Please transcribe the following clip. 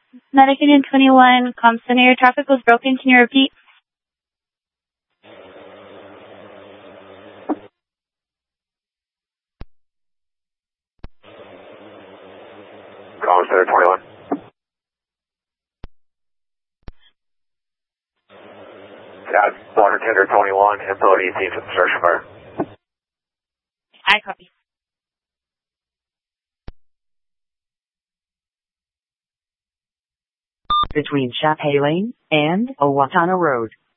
Medic Union 21, comm center, your traffic was broken. Can you repeat? Comm center 21. Cat, water tender 21, info EC to the search fire. I copy. Between Chappé Lane and Owatonna Road.